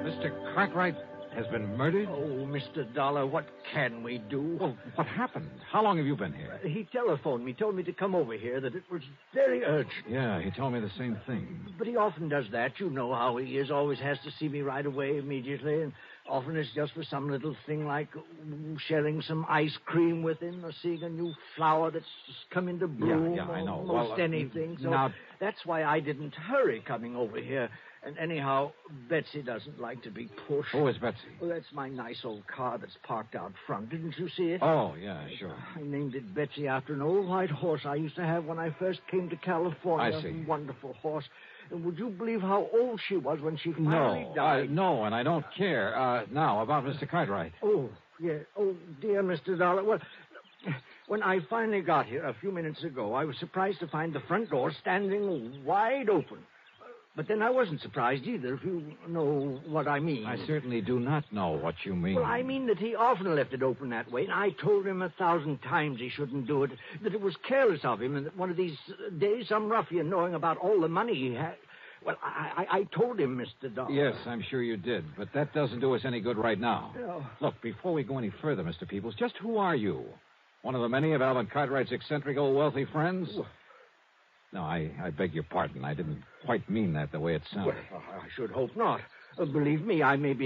Mr. Cartwright has been murdered? Oh, Mr. Dollar, what can we do? Well, what happened? How long have you been here? He telephoned me, told me to come over here, that it was very urgent. Yeah, he told me the same thing. But he often does that. You know how he is. Always has to see me right away, immediately. And often it's just for some little thing like sharing some ice cream with him or seeing a new flower that's just come into bloom. Yeah, I know. Most anything. So now... that's why I didn't hurry coming over here. And anyhow, Betsy doesn't like to be pushed. Who is Betsy? Well, that's my nice old car that's parked out front. Didn't you see it? Oh, yeah, sure. I named it Betsy after an old white horse I used to have when I first came to California. I see. A wonderful horse. And would you believe how old she was when she finally died? No, and I don't care. Now, about Mr. Cartwright. Oh, yeah. Oh, dear Mr. Dollar. Well, when I finally got here a few minutes ago, I was surprised to find the front door standing wide open. But then I wasn't surprised either, if you know what I mean. I certainly do not know what you mean. Well, I mean that he often left it open that way, and I told him 1,000 times he shouldn't do it, that it was careless of him, and that one of these days some ruffian, knowing about all the money he had... Well, I told him, Mr. Dollar. Yes, I'm sure you did, but that doesn't do us any good right now. No. Look, before we go any further, Mr. Peoples, just who are you? One of the many of Alvin Cartwright's eccentric old wealthy friends? No, I beg your pardon. I didn't quite mean that the way it sounded. Well, I should hope not. Believe me, I may be